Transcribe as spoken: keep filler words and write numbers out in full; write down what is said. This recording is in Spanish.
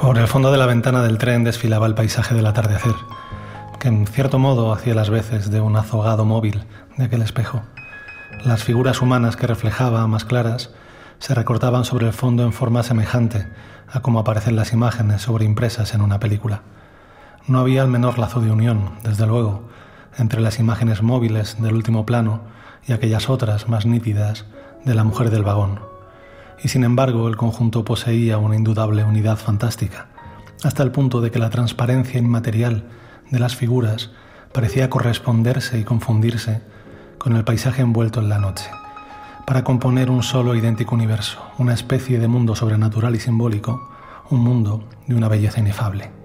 Por el fondo de la ventana del tren desfilaba el paisaje del atardecer, que en cierto modo hacía las veces de un azogado móvil de aquel espejo. Las figuras humanas que reflejaba, más claras, se recortaban sobre el fondo en forma semejante a como aparecen las imágenes sobreimpresas en una película. No había el menor lazo de unión, desde luego, entre las imágenes móviles del último plano y aquellas otras más nítidas de la mujer del vagón. Y sin embargo el conjunto poseía una indudable unidad fantástica, hasta el punto de que la transparencia inmaterial de las figuras parecía corresponderse y confundirse con el paisaje envuelto en la noche, para componer un solo idéntico universo, una especie de mundo sobrenatural y simbólico, un mundo de una belleza inefable.